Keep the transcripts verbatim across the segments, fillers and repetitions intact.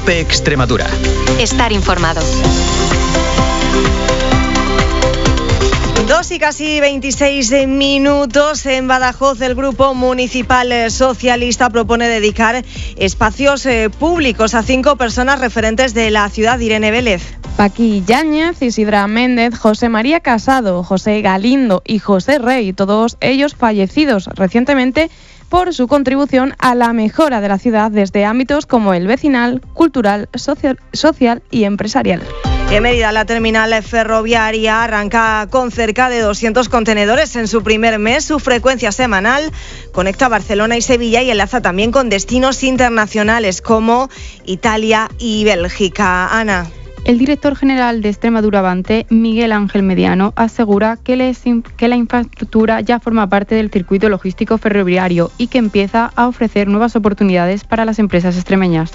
COPE Extremadura. Estar informado. Dos y casi veintiséis minutos. En Badajoz, el Grupo Municipal Socialista propone dedicar espacios eh, públicos a cinco personas referentes de la ciudad. Irene Vélez. Paqui Yáñez, Isidra Méndez, José María Casado, José Galindo y José Rey, todos ellos fallecidos recientemente por su contribución a la mejora de la ciudad desde ámbitos como el vecinal, cultural, social, social y empresarial. En Mérida, la terminal ferroviaria arranca con cerca de doscientos contenedores en su primer mes. Su frecuencia semanal conecta Barcelona y Sevilla y enlaza también con destinos internacionales como Italia y Bélgica. Ana. El director general de Extremadura Avante, Miguel Ángel Mediano, asegura que, les, que la infraestructura ya forma parte del circuito logístico ferroviario y que empieza a ofrecer nuevas oportunidades para las empresas extremeñas.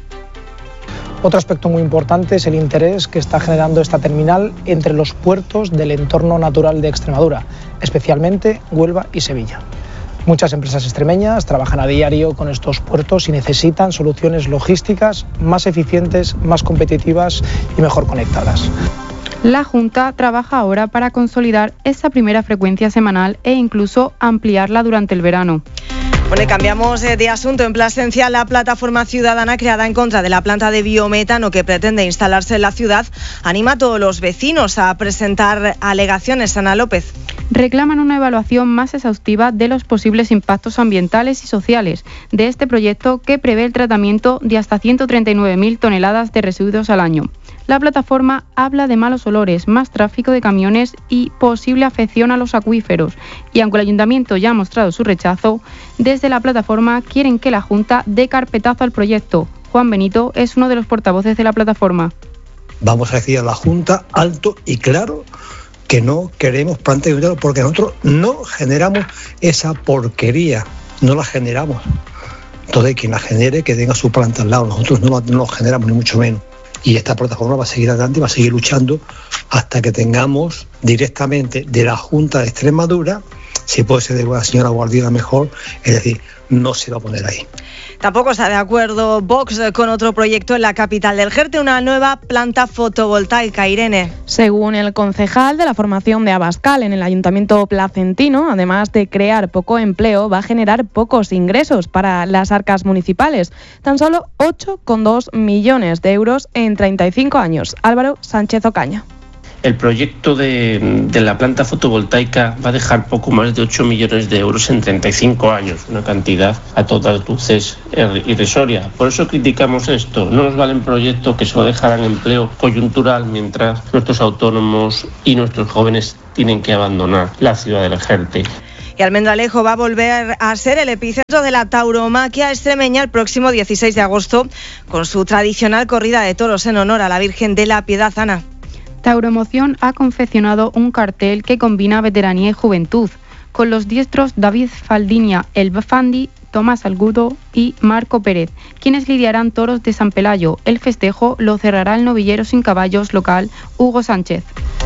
Otro aspecto muy importante es el interés que está generando esta terminal entre los puertos del entorno natural de Extremadura, especialmente Huelva y Sevilla. Muchas empresas extremeñas trabajan a diario con estos puertos y necesitan soluciones logísticas más eficientes, más competitivas y mejor conectadas. La Junta trabaja ahora para consolidar esa primera frecuencia semanal e incluso ampliarla durante el verano. Bueno, cambiamos de asunto. En Plasencia, la plataforma ciudadana creada en contra de la planta de biometano que pretende instalarse en la ciudad anima a todos los vecinos a presentar alegaciones. Ana López. Reclaman una evaluación más exhaustiva de los posibles impactos ambientales y sociales de este proyecto que prevé el tratamiento de hasta ciento treinta y nueve mil toneladas de residuos al año. La plataforma habla de malos olores, más tráfico de camiones y posible afección a los acuíferos. Y aunque el ayuntamiento ya ha mostrado su rechazo, desde la plataforma quieren que la Junta dé carpetazo al proyecto. Juan Benito es uno de los portavoces de la plataforma. Vamos a decir a la Junta alto y claro que no queremos plantas de biometano porque nosotros no generamos esa porquería, no la generamos. Entonces quien la genere que tenga su planta al lado, nosotros no la, no la generamos ni mucho menos. Y esta plataforma va a seguir adelante y va a seguir luchando hasta que tengamos directamente de la Junta de Extremadura, si puede ser de la señora Guardiola mejor, es decir, no se va a poner ahí. Tampoco está de acuerdo Vox con otro proyecto en la capital del Jerte, una nueva planta fotovoltaica. Irene. Según el concejal de la formación de Abascal en el Ayuntamiento placentino, además de crear poco empleo, va a generar pocos ingresos para las arcas municipales. Tan solo ocho coma dos millones de euros en treinta y cinco años. Álvaro Sánchez Ocaña. El proyecto de, de la planta fotovoltaica va a dejar poco más de ocho millones de euros en treinta y cinco años, una cantidad a todas luces irrisoria. Por eso criticamos esto. No nos valen proyectos que solo dejarán empleo coyuntural mientras nuestros autónomos y nuestros jóvenes tienen que abandonar la ciudad del Jerte. Y Almendralejo va a volver a ser el epicentro de la tauromaquia extremeña el próximo dieciséis de agosto con su tradicional corrida de toros en honor a la Virgen de la Piedad. Ana. Tauromoción ha confeccionado un cartel que combina veteranía y juventud, con los diestros David Faldiña, El Bafandi, Tomás Algudo y Marco Pérez, quienes lidiarán toros de San Pelayo. El festejo lo cerrará el novillero sin caballos local Hugo Sánchez.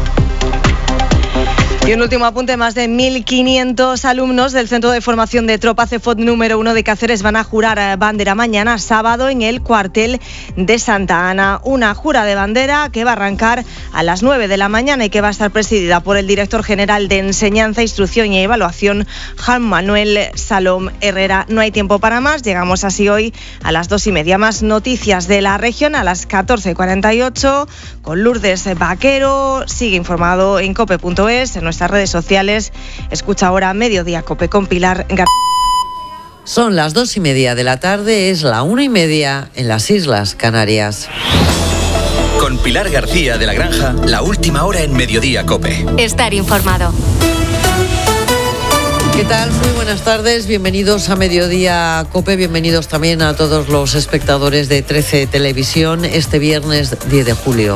Y un último apunte, más de mil quinientos alumnos del Centro de Formación de Tropa Cefot número uno de Cáceres van a jurar bandera mañana sábado en el cuartel de Santa Ana. Una jura de bandera que va a arrancar a las nueve de la mañana y que va a estar presidida por el director general de Enseñanza, Instrucción y Evaluación, Juan Manuel Salom Herrera. No hay tiempo para más, llegamos así hoy a las dos y media. Más noticias de la región a las catorce cuarenta y ocho con Lourdes Vaquero. Sigue informado en cope punto es, en nuestras redes sociales. Escucha ahora Mediodía Cope con Pilar García. Son las dos y media de la tarde, es la una y media en las Islas Canarias. Con Pilar García de la Granja, la última hora en Mediodía Cope. Estar informado. ¿Qué tal? Muy buenas tardes, bienvenidos a Mediodía Cope, bienvenidos también a todos los espectadores de trece Televisión este viernes diez de julio.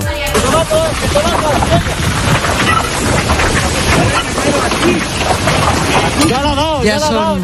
Ya son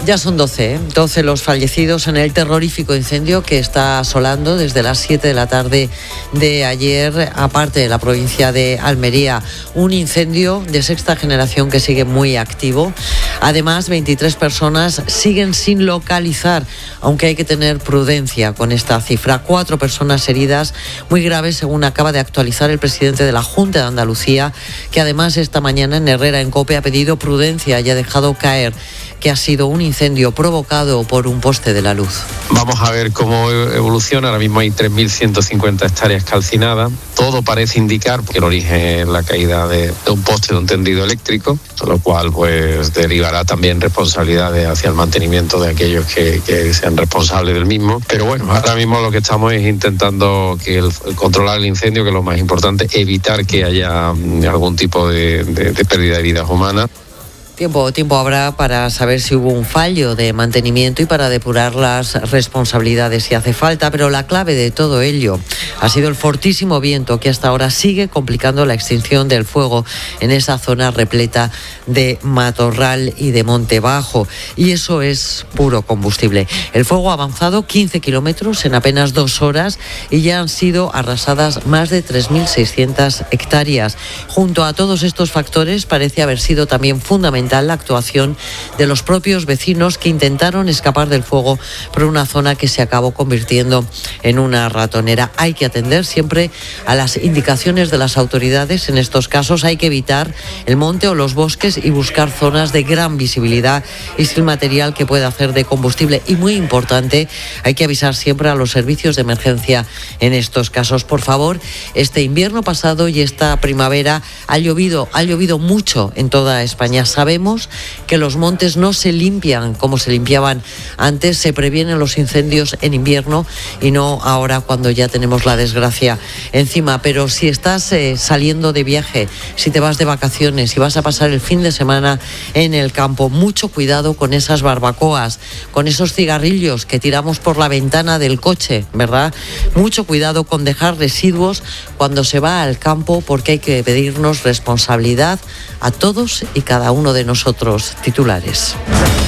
Ya son doce, ¿eh? doce los fallecidos en el terrorífico incendio que está asolando desde las siete de la tarde de ayer, aparte de la provincia de Almería. Un incendio de sexta generación que sigue muy activo. Además, veintitrés personas siguen sin localizar, aunque hay que tener prudencia con esta cifra. Cuatro personas heridas muy graves, según acaba de actualizar el presidente de la Junta de Andalucía, que además esta mañana en Herrera en COPE ha pedido prudencia y ha dejado caer que ha sido un incendio provocado por un poste de la luz. Vamos a ver cómo evoluciona. Ahora mismo hay tres mil ciento cincuenta hectáreas calcinadas. Todo parece indicar que el origen es la caída de, de un poste de un tendido eléctrico, con lo cual pues derivará también responsabilidades hacia el mantenimiento de aquellos que, que sean responsables del mismo. Pero bueno, ahora mismo lo que estamos es intentando que el, controlar el incendio, que es lo más importante, evitar que haya algún tipo de, de, de pérdida de vidas humanas. Tiempo, tiempo habrá para saber si hubo un fallo de mantenimiento y para depurar las responsabilidades si hace falta, pero la clave de todo ello ha sido el fortísimo viento que hasta ahora sigue complicando la extinción del fuego en esa zona repleta de matorral y de monte bajo, y eso es puro combustible. El fuego ha avanzado quince kilómetros en apenas dos horas y ya han sido arrasadas más de tres mil seiscientas hectáreas. Junto a todos estos factores parece haber sido también fundamental la actuación de los propios vecinos que intentaron escapar del fuego por una zona que se acabó convirtiendo en una ratonera. Hay que atender siempre a las indicaciones de las autoridades. En estos casos hay que evitar el monte o los bosques y buscar zonas de gran visibilidad y sin material que pueda hacer de combustible. Y muy importante, hay que avisar siempre a los servicios de emergencia en estos casos. Por favor, este invierno pasado y esta primavera ha llovido, ha llovido mucho en toda España. Sabemos que los montes no se limpian como se limpiaban antes, se previenen los incendios en invierno y no ahora cuando ya tenemos la desgracia encima. Pero si estás eh, saliendo de viaje, si te vas de vacaciones, si vas a pasar el fin de semana en el campo, mucho cuidado con esas barbacoas, con esos cigarrillos que tiramos por la ventana del coche, ¿verdad? Mucho cuidado con dejar residuos cuando se va al campo, porque hay que pedirnos responsabilidad a todos y cada uno de nosotros. Titulares.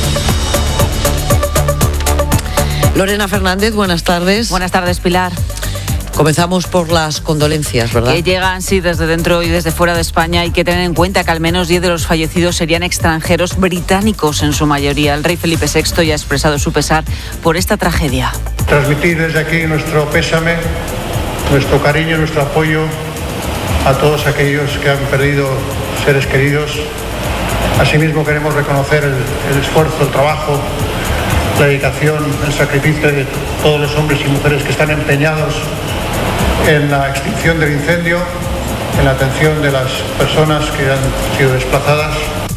Lorena Fernández, buenas tardes. Buenas tardes, Pilar. Comenzamos por las condolencias, ¿verdad? Que llegan, sí, desde dentro y desde fuera de España. Hay que tener en cuenta que al menos diez de los fallecidos serían extranjeros, británicos en su mayoría. El rey Felipe sexto ya ha expresado su pesar por esta tragedia. Transmitir desde aquí nuestro pésame, nuestro cariño, nuestro apoyo a todos aquellos que han perdido seres queridos. Asimismo queremos reconocer el, el esfuerzo, el trabajo, la dedicación, el sacrificio de todos los hombres y mujeres que están empeñados en la extinción del incendio, en la atención de las personas que han sido desplazadas.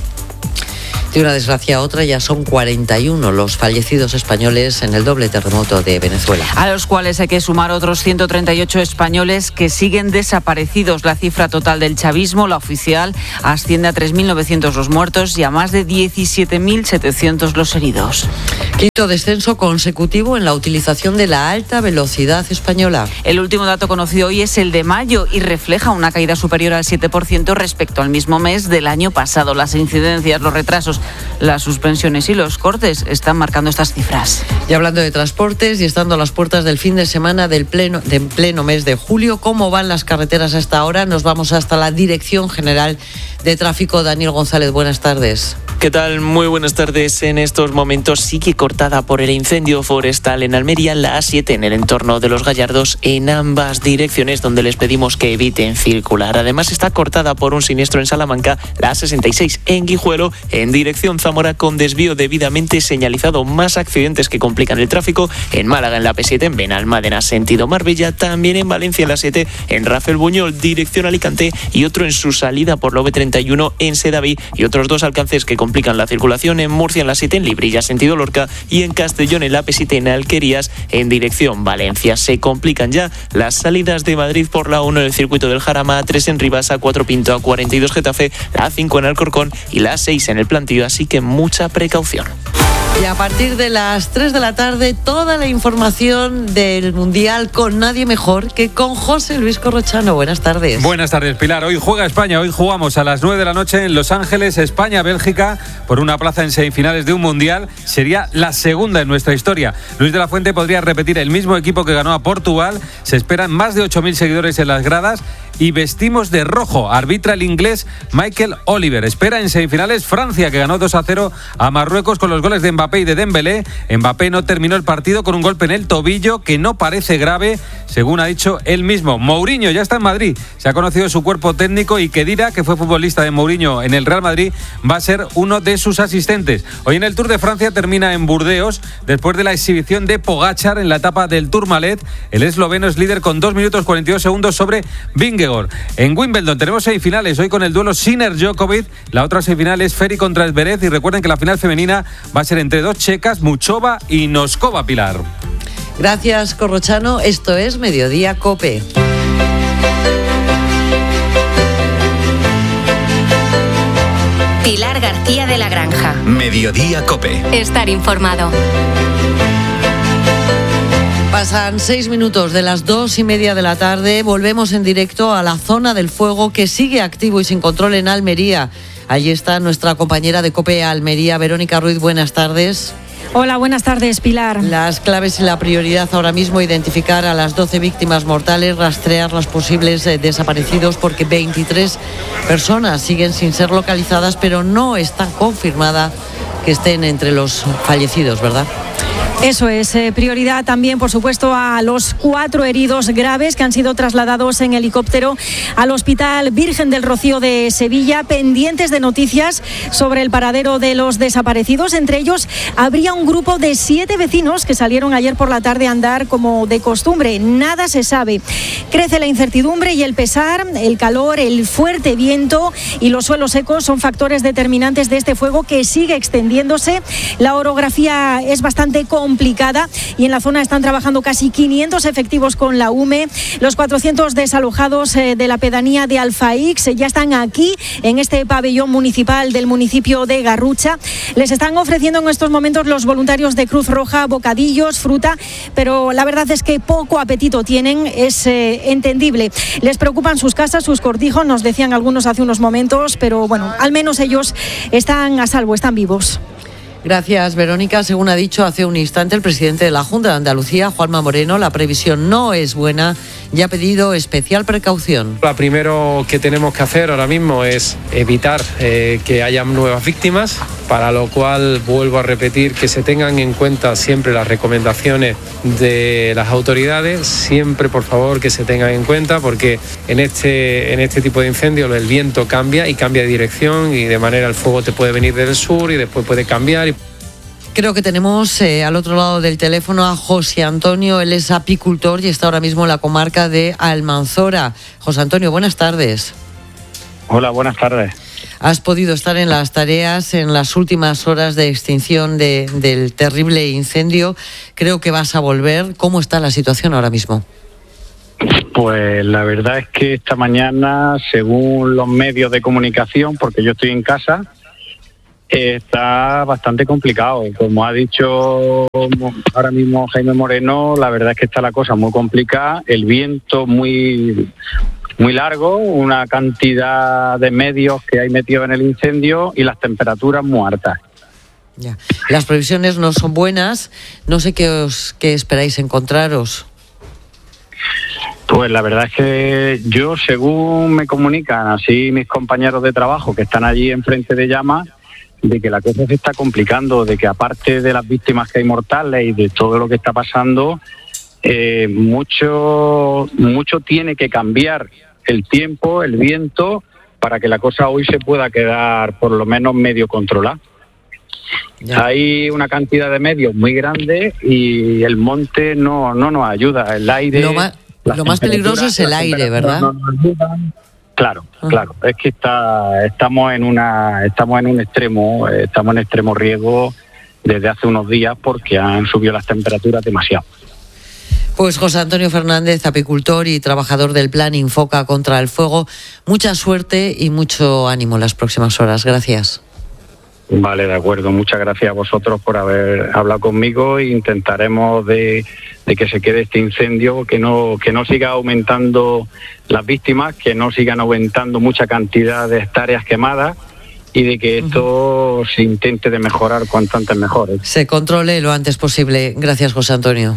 De una desgracia a otra, ya son cuarenta y uno los fallecidos españoles en el doble terremoto de Venezuela. A los cuales hay que sumar otros ciento treinta y ocho españoles que siguen desaparecidos. La cifra total del chavismo, la oficial, asciende a tres mil novecientos los muertos y a más de diecisiete mil setecientos los heridos. Quinto descenso consecutivo en la utilización de la alta velocidad española. El último dato conocido hoy es el de mayo y refleja una caída superior al siete por ciento respecto al mismo mes del año pasado. Las incidencias, los retrasos, las suspensiones y los cortes están marcando estas cifras. Y hablando de transportes y estando a las puertas del fin de semana del pleno, del pleno mes de julio, ¿cómo van las carreteras hasta ahora? Nos vamos hasta la Dirección General de Tráfico. Daniel González, buenas tardes. ¿Qué tal? Muy buenas tardes. En estos momentos sigue cortada por el incendio forestal en Almería la A siete en el entorno de Los Gallardos en ambas direcciones, donde les pedimos que eviten circular. Además está cortada por un siniestro en Salamanca la A sesenta y seis en Guijuelo en dirección Zamora con desvío debidamente señalizado. Más accidentes que complican el tráfico en Málaga en la P siete en Benalmádena sentido Marbella, también en Valencia en la siete en Rafael Buñol dirección Alicante y otro en su salida por la V treinta y uno en Sedaví y otros dos alcances que complican la circulación en Murcia en la siete en Librilla sentido Lorca y en Castellón en la P siete en Alquerías en dirección Valencia. Se complican ya las salidas de Madrid por la uno en el circuito del Jarama, A tres en Rivas, A cuatro Pinto, A cuarenta y dos Getafe, la A cinco en Alcorcón y la A seis en el Plantío, así que mucha precaución. Y a partir de las tres de la tarde, toda la información del Mundial con nadie mejor que con José Luis Corrochano. Buenas tardes. Buenas tardes, Pilar. Hoy juega España. Hoy jugamos a las nueve de la noche en Los Ángeles, España-Bélgica, por una plaza en semifinales de un Mundial. Sería la segunda en nuestra historia. Luis de la Fuente podría repetir el mismo equipo que ganó a Portugal. Se esperan más de ocho mil seguidores en las gradas. Y vestimos de rojo. Arbitra el inglés Michael Oliver. Espera en semifinales Francia, que ganó dos a cero a Marruecos con los goles de Mbappé y de Dembélé. Mbappé no terminó el partido con un golpe en el tobillo que no parece grave, según ha dicho él mismo. Mourinho ya está en Madrid. Se ha conocido su cuerpo técnico y Khedira, que fue futbolista de Mourinho en el Real Madrid, va a ser uno de sus asistentes. Hoy en el Tour de Francia termina en Burdeos, después de la exhibición de Pogačar en la etapa del Tourmalet. El esloveno es líder con dos minutos cuarenta y dos segundos sobre Vingegaard. En Wimbledon tenemos semifinales, hoy con el duelo Sinner-Djokovic. La otra semifinal es Ferry contra Zverev, y recuerden que la final femenina va a ser entre dos checas, Muchova y Noskova, Pilar. Gracias, Corrochano. Esto es Mediodía COPE. Pilar García de la Granja. Mediodía COPE. Estar informado. Pasan seis minutos de las dos y media de la tarde. Volvemos en directo a la zona del fuego que sigue activo y sin control en Almería. Allí está nuestra compañera de COPE Almería, Verónica Ruiz. Buenas tardes. Hola, buenas tardes, Pilar. Las claves y la prioridad ahora mismo: identificar a las doce víctimas mortales, rastrear los posibles eh, desaparecidos, porque veintitrés personas siguen sin ser localizadas, pero no está confirmada que estén entre los fallecidos, ¿verdad? Eso es, eh, prioridad también, por supuesto, a los cuatro heridos graves que han sido trasladados en helicóptero al Hospital Virgen del Rocío de Sevilla, pendientes de noticias sobre el paradero de los desaparecidos. Entre ellos habría un grupo de siete vecinos que salieron ayer por la tarde a andar como de costumbre. Nada se sabe. Crece la incertidumbre y el pesar, el calor, el fuerte viento y los suelos secos son factores determinantes de este fuego que sigue extendiéndose. La orografía es bastante complicada complicada y en la zona están trabajando casi quinientos efectivos con la U M E. Los cuatrocientos desalojados eh, de la pedanía de Alfaix eh, ya están aquí en este pabellón municipal del municipio de Garrucha. Les están ofreciendo en estos momentos los voluntarios de Cruz Roja bocadillos, fruta, pero la verdad es que poco apetito tienen, es eh, entendible. Les preocupan sus casas, sus cortijos, nos decían algunos hace unos momentos, pero bueno, al menos ellos están a salvo, están vivos. Gracias, Verónica. Según ha dicho hace un instante el presidente de la Junta de Andalucía, Juanma Moreno, la previsión no es buena y ha pedido especial precaución. Lo primero que tenemos que hacer ahora mismo es evitar eh, que haya nuevas víctimas, para lo cual vuelvo a repetir que se tengan en cuenta siempre las recomendaciones de las autoridades, siempre por favor que se tengan en cuenta, porque en este, en este tipo de incendios el viento cambia y cambia de dirección y de manera el fuego te puede venir del sur y después puede cambiar. Creo que tenemos eh, al otro lado del teléfono a José Antonio. Él es apicultor y está ahora mismo en la comarca de Almanzora. José Antonio, buenas tardes. Hola, buenas tardes. Has podido estar en las tareas en las últimas horas de extinción de, del terrible incendio. Creo que vas a volver. ¿Cómo está la situación ahora mismo? Pues la verdad es que esta mañana, según los medios de comunicación, porque yo estoy en casa, está bastante complicado. Como ha dicho ahora mismo Jaime Moreno, la verdad es que está la cosa muy complicada, el viento muy, muy largo, una cantidad de medios que hay metidos en el incendio y las temperaturas muy altas. Ya. Las previsiones no son buenas. No sé qué, os, qué esperáis encontraros. Pues la verdad es que yo, según me comunican así mis compañeros de trabajo que están allí enfrente de llamas, de que la cosa se está complicando, de que aparte de las víctimas que hay mortales y de todo lo que está pasando, eh, mucho, mucho tiene que cambiar el tiempo, el viento, para que la cosa hoy se pueda quedar por lo menos medio controlada. Ya. Hay una cantidad de medios muy grande y el monte no, no nos ayuda, el aire... Lo más, lo más peligroso es el aire, ¿verdad? No nos ayudan. Claro, claro, es que está, estamos en una, estamos en un extremo, estamos en extremo riesgo desde hace unos días porque han subido las temperaturas demasiado. Pues José Antonio Fernández, apicultor y trabajador del Plan Infoca contra el Fuego, mucha suerte y mucho ánimo en las próximas horas. Gracias. Vale, de acuerdo. Muchas gracias a vosotros por haber hablado conmigo e intentaremos de, de que se quede este incendio, que no, que no siga aumentando las víctimas, que no sigan aumentando mucha cantidad de hectáreas quemadas y de que esto uh-huh. se intente de mejorar cuanto antes mejor, ¿eh? Se controle lo antes posible. Gracias, José Antonio.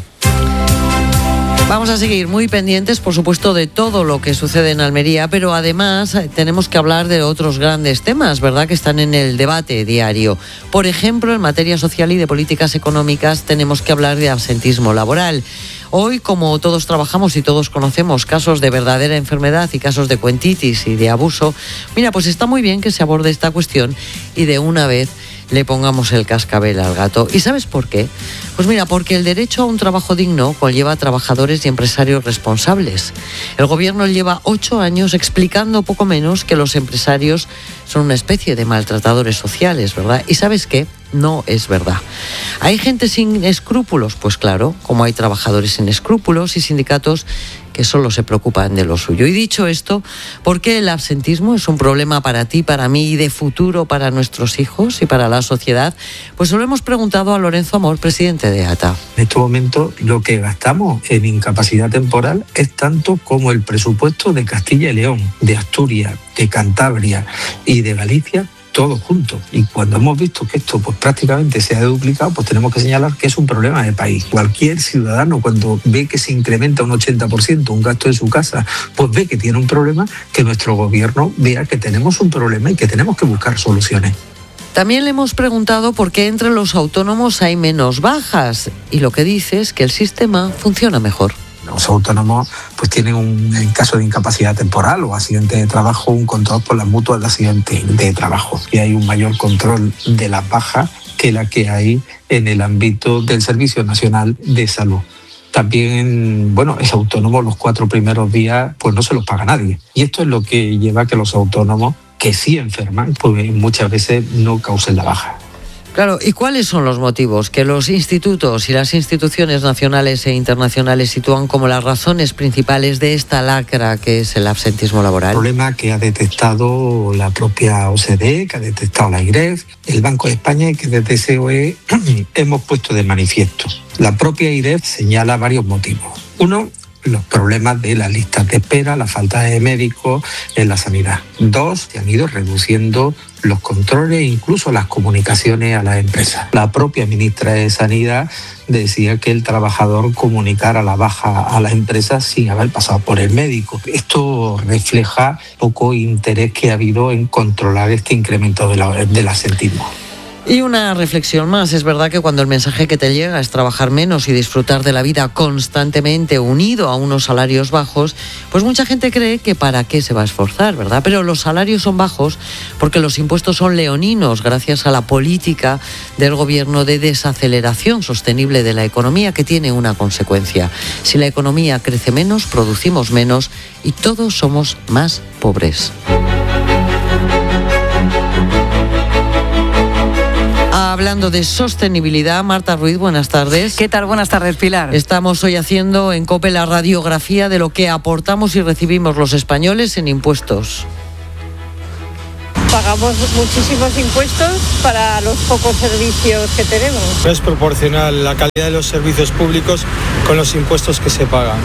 Vamos a seguir muy pendientes, por supuesto, de todo lo que sucede en Almería, pero además tenemos que hablar de otros grandes temas, ¿verdad?, que están en el debate diario. Por ejemplo, en materia social y de políticas económicas tenemos que hablar de absentismo laboral. Hoy, como todos trabajamos y todos conocemos casos de verdadera enfermedad y casos de cuentitis y de abuso, mira, pues está muy bien que se aborde esta cuestión y de una vez le pongamos el cascabel al gato. ¿Y sabes por qué? Pues mira, porque el derecho a un trabajo digno conlleva a trabajadores y empresarios responsables. El gobierno lleva ocho años explicando poco menos que los empresarios son una especie de maltratadores sociales, ¿verdad? ¿Y sabes qué? No es verdad. ¿Hay gente sin escrúpulos? Pues claro, como hay trabajadores sin escrúpulos y sindicatos que solo se preocupan de lo suyo. Y dicho esto, ¿por qué el absentismo es un problema para ti, para mí y de futuro para nuestros hijos y para la sociedad? Pues se lo hemos preguntado a Lorenzo Amor, presidente de A T A. En este momento lo que gastamos en incapacidad temporal es tanto como el presupuesto de Castilla y León, de Asturias, de Cantabria y de Galicia, todo junto. Y cuando hemos visto que esto pues prácticamente se ha duplicado, pues tenemos que señalar que es un problema de país. Cualquier ciudadano, cuando ve que se incrementa un ochenta por ciento un gasto de su casa, pues ve que tiene un problema, que nuestro gobierno vea que tenemos un problema y que tenemos que buscar soluciones. También le hemos preguntado por qué entre los autónomos hay menos bajas, y lo que dice es que el sistema funciona mejor. Los autónomos pues tienen un, en caso de incapacidad temporal o accidente de trabajo, un control por las mutuas de accidente de trabajo, y hay un mayor control de las bajas que la que hay en el ámbito del Servicio Nacional de Salud. También, bueno, el autónomo los cuatro primeros días pues no se los paga nadie, y esto es lo que lleva a que los autónomos que sí enferman pues muchas veces no causen la baja. Claro, ¿y cuáles son los motivos que los institutos y las instituciones nacionales e internacionales sitúan como las razones principales de esta lacra que es el absentismo laboral? El problema que ha detectado la propia O C D E, que ha detectado la I R E F, el Banco de España y que desde C O E hemos puesto de manifiesto. La propia I R E F señala varios motivos. Uno, los problemas de las listas de espera, la falta de médicos en la sanidad. Dos, se han ido reduciendo los controles e incluso las comunicaciones a las empresas. La propia ministra de Sanidad decía que el trabajador comunicara la baja a las empresas sin haber pasado por el médico. Esto refleja poco interés que ha habido en controlar este incremento de la, del absentismo. Y una reflexión más, es verdad que cuando el mensaje que te llega es trabajar menos y disfrutar de la vida constantemente unido a unos salarios bajos, pues mucha gente cree que para qué se va a esforzar, ¿verdad? Pero los salarios son bajos porque los impuestos son leoninos gracias a la política del gobierno de desaceleración sostenible de la economía, que tiene una consecuencia. Si la economía crece menos, producimos menos y todos somos más pobres. Hablando de sostenibilidad, Marta Ruiz, buenas tardes. ¿Qué tal? Buenas tardes, Pilar. Estamos hoy haciendo en COPE la radiografía de lo que aportamos y recibimos los españoles en impuestos. Pagamos muchísimos impuestos para los pocos servicios que tenemos. No es proporcional la calidad de los servicios públicos con los impuestos que se pagan.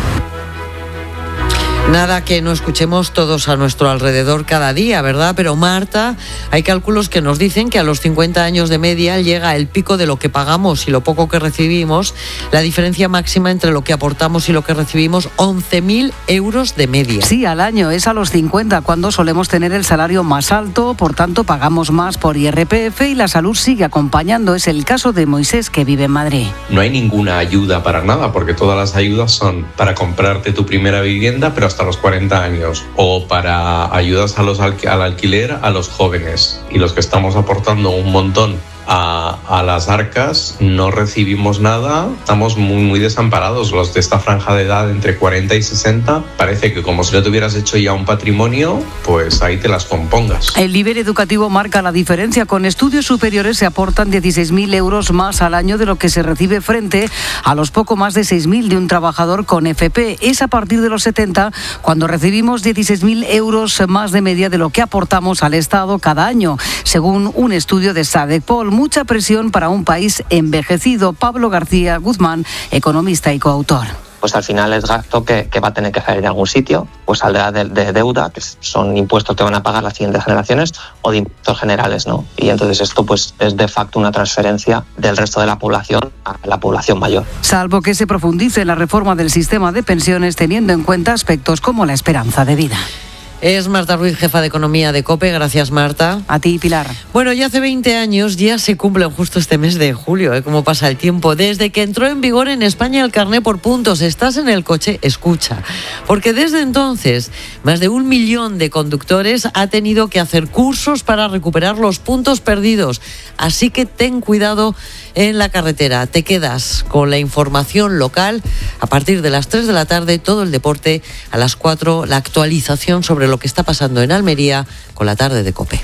Nada que no escuchemos todos a nuestro alrededor cada día, ¿verdad? Pero Marta, hay cálculos que nos dicen que a los cincuenta años de media llega el pico de lo que pagamos y lo poco que recibimos, la diferencia máxima entre lo que aportamos y lo que recibimos, once mil euros de media. Sí, al año, es a los cincuenta cuando solemos tener el salario más alto, por tanto pagamos más por I R P F y la salud sigue acompañando. Es el caso de Moisés, que vive en Madrid. No hay ninguna ayuda para nada, porque todas las ayudas son para comprarte tu primera vivienda, pero hasta hasta los cuarenta años, o para ayudas a los al, al alquiler a los jóvenes, y los que estamos aportando un montón a, a las arcas, no recibimos nada, estamos muy, muy desamparados. Los de esta franja de edad entre cuarenta y sesenta, parece que como si no te hubieras hecho ya un patrimonio, pues ahí te las compongas. El nivel educativo marca la diferencia. Con estudios superiores se aportan dieciséis mil euros más al año de lo que se recibe frente a los poco más de seis mil de un trabajador con F P. Es a partir de los setenta cuando recibimos dieciséis mil euros más de media de lo que aportamos al Estado cada año, según un estudio de SADECPOL. Mucha presión para un país envejecido. Pablo García Guzmán, economista y coautor. Pues al final es gasto que, que va a tener que salir de algún sitio, pues saldrá de, de deuda, que son impuestos que van a pagar las siguientes generaciones, o de impuestos generales, ¿no? Y entonces esto pues es de facto una transferencia del resto de la población a la población mayor. Salvo que se profundice en la reforma del sistema de pensiones teniendo en cuenta aspectos como la esperanza de vida. Es Marta Ruiz, jefa de Economía de COPE. Gracias, Marta. A ti, Pilar. Bueno, ya hace veinte años, ya se cumplen justo este mes de julio, ¿eh? Cómo pasa el tiempo. Desde que entró en vigor en España el carné por puntos. Estás en el coche, escucha. Porque desde entonces, más de un millón de conductores ha tenido que hacer cursos para recuperar los puntos perdidos. Así que ten cuidado en la carretera. Te quedas con la información local. A partir de las tres de la tarde, todo el deporte. A las cuatro, la actualización sobre lo que está pasando en Almería con la tarde de COPE.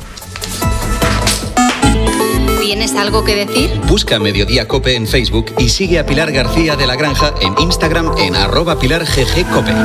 ¿Tienes algo que decir? Busca Mediodía COPE en Facebook y sigue a Pilar García de la Granja en Instagram en arroba Pilar G G COPE.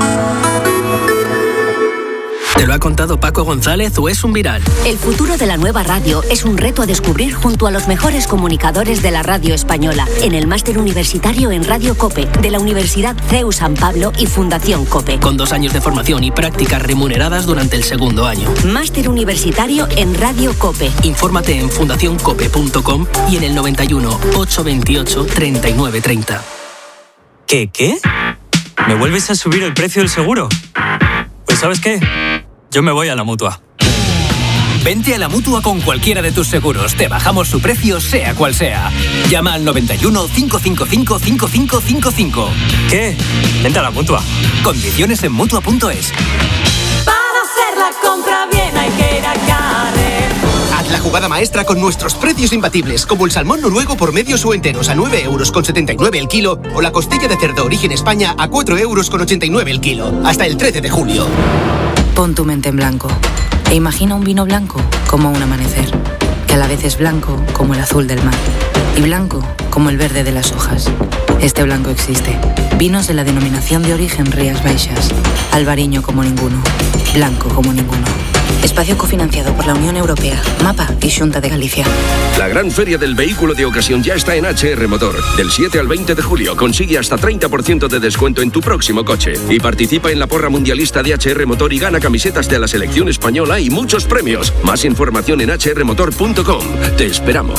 ¿Te lo ha contado Paco González o es un viral? El futuro de la nueva radio es un reto a descubrir junto a los mejores comunicadores de la radio española en el máster universitario en Radio COPE de la Universidad C E U San Pablo y Fundación COPE. Con dos años de formación y prácticas remuneradas durante el segundo año. Máster universitario en Radio COPE. Infórmate en fundación cope punto com y en el noventa y uno, ochocientos veintiocho, treinta y nueve treinta. ¿Qué, qué? ¿Me vuelves a subir el precio del seguro? Pues ¿sabes qué? Yo me voy a la Mutua. Vente a la Mutua con cualquiera de tus seguros. Te bajamos su precio, sea cual sea. Llama al noventa y uno, cinco cinco cinco, cinco cinco cinco cinco. ¿Qué? Vente a la Mutua. Condiciones en Mutua punto es. Para hacer la compra bien hay que ir a Carrer. Haz la jugada maestra con nuestros precios imbatibles, como el salmón noruego por medios o enteros a nueve euros con setenta y nueve el kilo o la costilla de cerdo origen España a cuatro euros con ochenta y nueve el kilo. Hasta el trece de julio. Pon tu mente en blanco e imagina un vino blanco como un amanecer, que a la vez es blanco como el azul del mar y blanco como el verde de las hojas. Este blanco existe. Vinos de la denominación de origen Rías Baixas. Albariño como ninguno. Blanco como ninguno. Espacio cofinanciado por la Unión Europea, MAPA y Xunta de Galicia. La gran feria del vehículo de ocasión ya está en H R Motor. Del siete al veinte de julio consigue hasta treinta por ciento de descuento en tu próximo coche. Y participa en la porra mundialista de H R Motor y gana camisetas de la selección española y muchos premios. Más información en h r motor punto com. Te esperamos.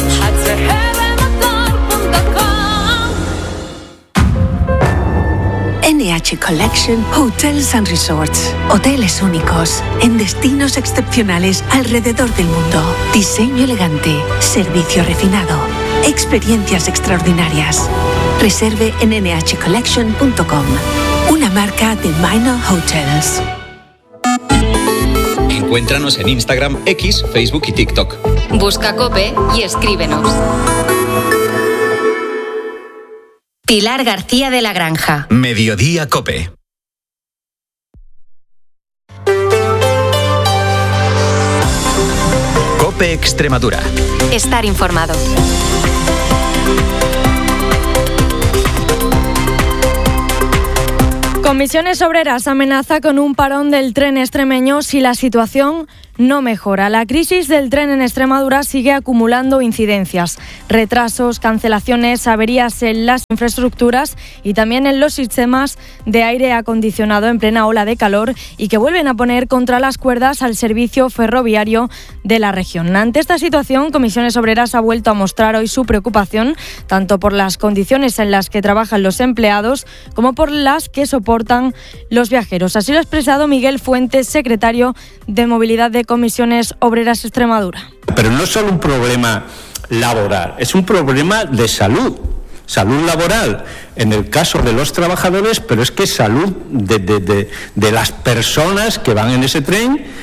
N H Collection Hotels and Resorts. Hoteles únicos en destinos excepcionales alrededor del mundo. Diseño elegante, servicio refinado, experiencias extraordinarias. Reserve en n h collection punto com. Una marca de Minor Hotels. Encuéntranos en Instagram, X, Facebook y TikTok. Busca COPE y escríbenos. Pilar García de la Granja. Mediodía COPE. COPE Extremadura. Estar informado. Comisiones Obreras amenaza con un parón del tren extremeño si la situación no mejora. La crisis del tren en Extremadura sigue acumulando incidencias, retrasos, cancelaciones, averías en las infraestructuras y también en los sistemas de aire acondicionado en plena ola de calor y que vuelven a poner contra las cuerdas al servicio ferroviario de la región. Ante esta situación, Comisiones Obreras ha vuelto a mostrar hoy su preocupación tanto por las condiciones en las que trabajan los empleados como por las que soportan los viajeros. Así lo ha expresado Miguel Fuentes, secretario de Movilidad de Comisiones Obreras Extremadura. Pero no es solo un problema laboral, es un problema de salud. Salud laboral en el caso de los trabajadores, pero es que salud de, de, de, de las personas que van en ese tren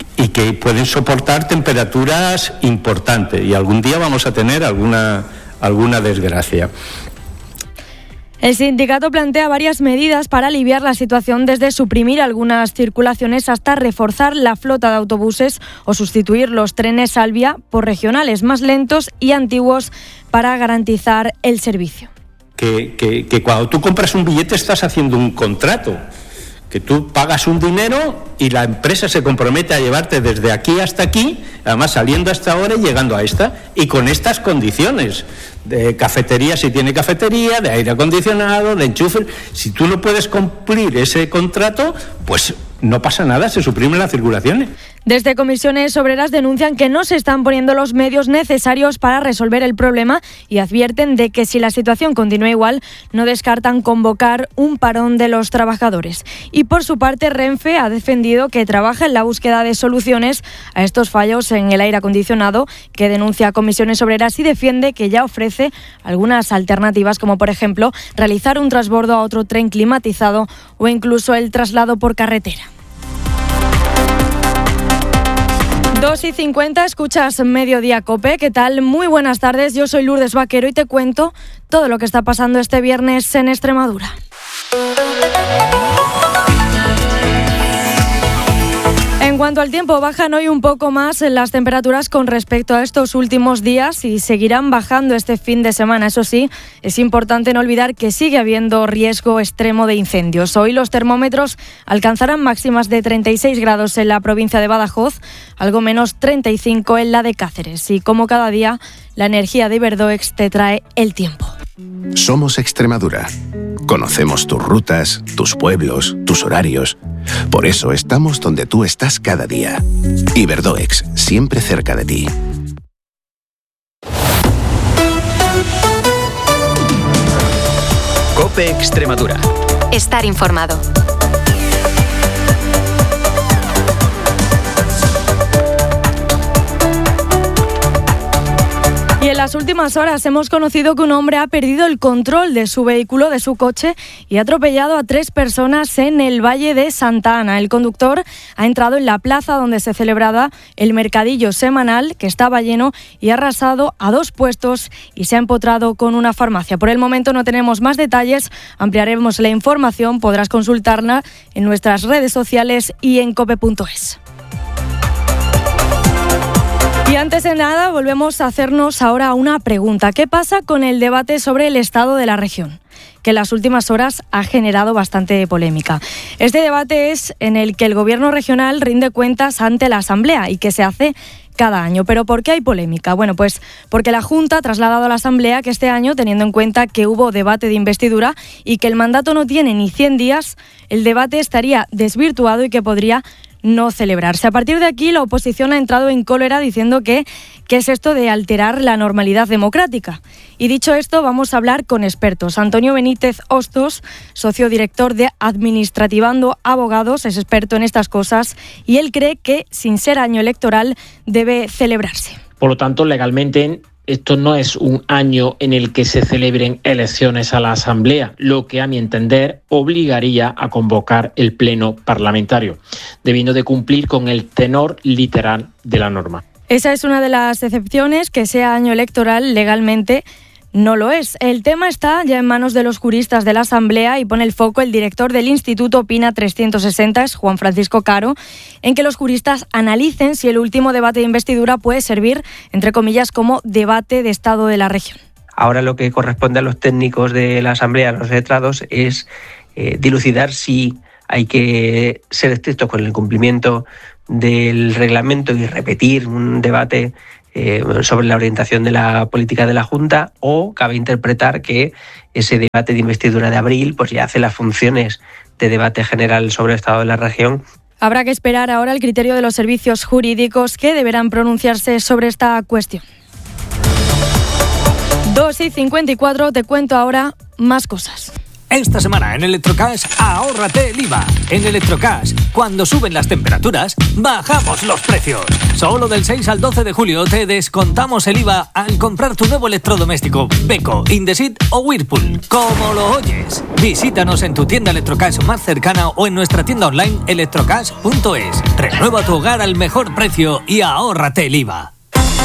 y que pueden soportar temperaturas importantes y algún día vamos a tener alguna, alguna desgracia. El sindicato plantea varias medidas para aliviar la situación, desde suprimir algunas circulaciones hasta reforzar la flota de autobuses o sustituir los trenes Alvia por regionales más lentos y antiguos para garantizar el servicio. Que, que, que cuando tú compras un billete estás haciendo un contrato, que tú pagas un dinero y la empresa se compromete a llevarte desde aquí hasta aquí, además saliendo a esta hora y llegando a esta, y con estas condiciones de cafetería si tiene cafetería, de aire acondicionado, de enchufe. Si tú no puedes cumplir ese contrato, pues no pasa nada, se suprimen las circulaciones. Desde Comisiones Obreras denuncian que no se están poniendo los medios necesarios para resolver el problema y advierten de que si la situación continúa igual, no descartan convocar un parón de los trabajadores. Y por su parte, Renfe ha defendido que trabaja en la búsqueda de soluciones a estos fallos en el aire acondicionado que denuncia Comisiones Obreras, y defiende que ya ofrece algunas alternativas, como por ejemplo realizar un transbordo a otro tren climatizado o incluso el traslado por carretera. dos y cincuenta, escuchas Mediodía Cope. ¿Qué tal? Muy buenas tardes, yo soy Lourdes Vaquero y te cuento todo lo que está pasando este viernes en Extremadura. En cuanto al tiempo, bajan hoy un poco más las temperaturas con respecto a estos últimos días y seguirán bajando este fin de semana. Eso sí, es importante no olvidar que sigue habiendo riesgo extremo de incendios. Hoy los termómetros alcanzarán máximas de treinta y seis grados en la provincia de Badajoz, algo menos treinta y cinco en la de Cáceres. Y como cada día, la energía de Iberdoex te trae el tiempo. Somos Extremadura. Conocemos tus rutas, tus pueblos, tus horarios. Por eso estamos donde tú estás cada día. Iberdoex, siempre cerca de ti. COPE Extremadura. Estar informado. Y en las últimas horas hemos conocido que un hombre ha perdido el control de su vehículo, de su coche, y ha atropellado a tres personas en el Valle de Santa Ana. El conductor ha entrado en la plaza donde se celebraba el mercadillo semanal, que estaba lleno, y ha arrasado a dos puestos y se ha empotrado con una farmacia. Por el momento no tenemos más detalles, ampliaremos la información, podrás consultarla en nuestras redes sociales y en cope punto es. Y antes de nada, volvemos a hacernos ahora una pregunta. ¿Qué pasa con el debate sobre el estado de la región?, que en las últimas horas ha generado bastante polémica. Este debate es en el que el gobierno regional rinde cuentas ante la Asamblea y que se hace cada año. ¿Pero por qué hay polémica? Bueno, pues porque la Junta ha trasladado a la Asamblea que este año, teniendo en cuenta que hubo debate de investidura y que el mandato no tiene ni cien días, el debate estaría desvirtuado y que podría no celebrarse. A partir de aquí, la oposición ha entrado en cólera diciendo que ¿qué es esto de alterar la normalidad democrática? Y dicho esto, vamos a hablar con expertos. Antonio Benítez Hostos, socio director de Administrativando Abogados, es experto en estas cosas y él cree que, sin ser año electoral, debe celebrarse. Por lo tanto, legalmente, esto no es un año en el que se celebren elecciones a la Asamblea, lo que a mi entender obligaría a convocar el pleno parlamentario, debiendo de cumplir con el tenor literal de la norma. Esa es una de las excepciones, que sea año electoral legalmente no lo es. El tema está ya en manos de los juristas de la Asamblea y pone el foco el director del Instituto Opina trescientos sesenta, es Juan Francisco Caro, en que los juristas analicen si el último debate de investidura puede servir, entre comillas, como debate de estado de la región. Ahora lo que corresponde a los técnicos de la Asamblea, a los letrados, es eh, dilucidar si hay que ser estrictos con el cumplimiento del reglamento y repetir un debate Eh, sobre la orientación de la política de la Junta, o cabe interpretar que ese debate de investidura de abril pues ya hace las funciones de debate general sobre el estado de la región. Habrá que esperar ahora el criterio de los servicios jurídicos que deberán pronunciarse sobre esta cuestión. dos y cincuenta y cuatro, te cuento ahora más cosas. Esta semana en Electrocash, ahórrate el I V A. En Electrocash, cuando suben las temperaturas, bajamos los precios. Solo del seis al doce de julio te descontamos el I V A al comprar tu nuevo electrodoméstico Beko, Indesit o Whirlpool. Como lo oyes. Visítanos en tu tienda Electrocash más cercana o en nuestra tienda online electrocash punto es. Renueva tu hogar al mejor precio y ahórrate el I V A.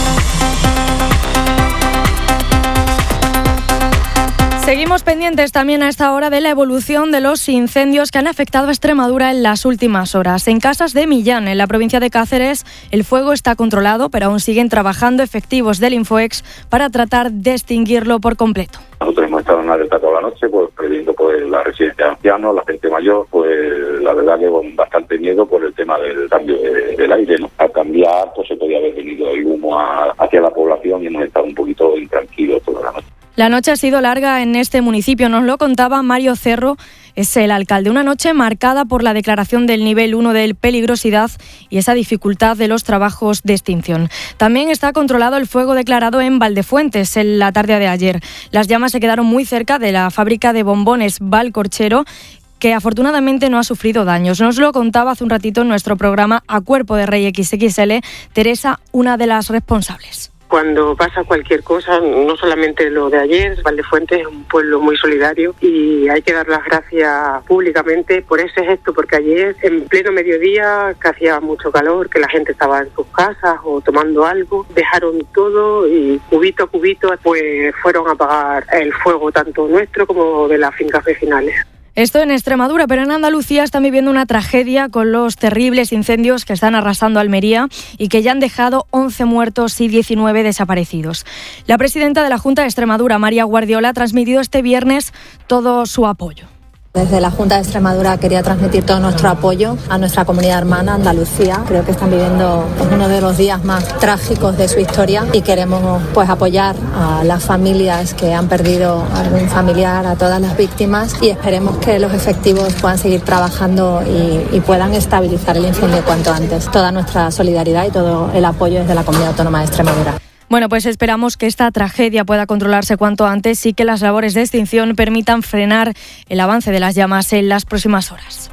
Seguimos pendientes también a esta hora de la evolución de los incendios que han afectado a Extremadura en las últimas horas. En Casas de Millán, en la provincia de Cáceres, el fuego está controlado, pero aún siguen trabajando efectivos del Infoex para tratar de extinguirlo por completo. Nosotros hemos estado en alerta toda la noche, pues previendo pues, la residencia de ancianos, la gente mayor, pues la verdad que con bastante miedo por el tema del cambio de, del aire, ¿no? Al cambiar, pues se podía haber venido el humo a, hacia la población y hemos estado un poquito intranquilos toda la noche. La noche ha sido larga en este municipio, nos lo contaba Mario Cerro, es el alcalde. Una noche marcada por la declaración del nivel uno de peligrosidad y esa dificultad de los trabajos de extinción. También está controlado el fuego declarado en Valdefuentes en la tarde de ayer. Las llamas se quedaron muy cerca de la fábrica de bombones Valcorchero, que afortunadamente no ha sufrido daños. Nos lo contaba hace un ratito en nuestro programa A Cuerpo de Rey equis equis ele, Teresa, una de las responsables. Cuando pasa cualquier cosa, no solamente lo de ayer, Valdefuentes es un pueblo muy solidario y hay que dar las gracias públicamente por ese gesto, porque ayer, en pleno mediodía, que hacía mucho calor, que la gente estaba en sus casas o tomando algo, dejaron todo y cubito a cubito pues fueron a apagar el fuego tanto nuestro como de las fincas vecinales. Esto en Extremadura, pero en Andalucía están viviendo una tragedia con los terribles incendios que están arrasando Almería y que ya han dejado once muertos y diecinueve desaparecidos. La presidenta de la Junta de Extremadura, María Guardiola, ha transmitido este viernes todo su apoyo. Desde la Junta de Extremadura quería transmitir todo nuestro apoyo a nuestra comunidad hermana, Andalucía. Creo que están viviendo uno de los días más trágicos de su historia y queremos pues apoyar a las familias que han perdido a algún familiar, a todas las víctimas, y esperemos que los efectivos puedan seguir trabajando y, y puedan estabilizar el incendio cuanto antes. Toda nuestra solidaridad y todo el apoyo desde la Comunidad Autónoma de Extremadura. Bueno, pues esperamos que esta tragedia pueda controlarse cuanto antes y que las labores de extinción permitan frenar el avance de las llamas en las próximas horas.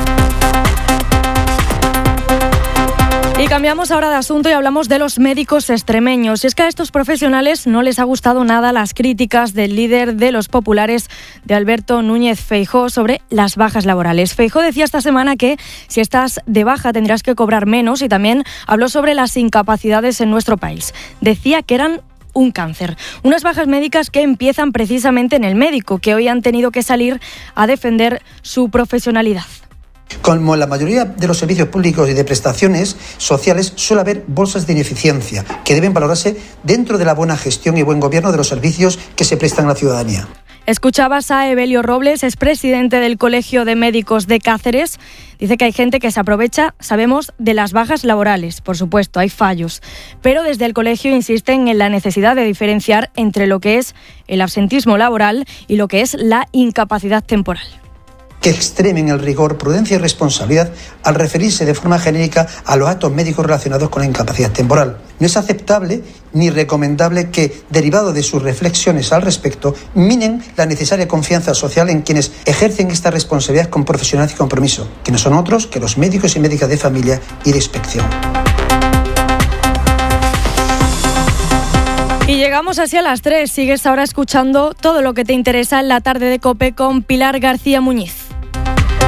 Y cambiamos ahora de asunto y hablamos de los médicos extremeños. Y es que a estos profesionales no les ha gustado nada las críticas del líder de los populares, de Alberto Núñez Feijóo, sobre las bajas laborales. Feijóo decía esta semana que si estás de baja tendrás que cobrar menos, y también habló sobre las incapacidades en nuestro país. Decía que eran un cáncer. Unas bajas médicas que empiezan precisamente en el médico, que hoy han tenido que salir a defender su profesionalidad. Como en la mayoría de los servicios públicos y de prestaciones sociales, suele haber bolsas de ineficiencia que deben valorarse dentro de la buena gestión y buen gobierno de los servicios que se prestan a la ciudadanía. Escuchabas a Evelio Robles, es presidente del Colegio de Médicos de Cáceres. Dice que hay gente que se aprovecha, sabemos, de las bajas laborales. Por supuesto, hay fallos. Pero desde el colegio insisten en la necesidad de diferenciar entre lo que es el absentismo laboral y lo que es la incapacidad temporal. Que extremen el rigor, prudencia y responsabilidad al referirse de forma genérica a los actos médicos relacionados con la incapacidad temporal. No es aceptable ni recomendable que, derivado de sus reflexiones al respecto, minen la necesaria confianza social en quienes ejercen esta responsabilidad con profesionalidad y compromiso, que no son otros que los médicos y médicas de familia y de inspección. Y llegamos así a las tres. Sigues ahora escuchando todo lo que te interesa en la tarde de COPE con Pilar García Muñiz.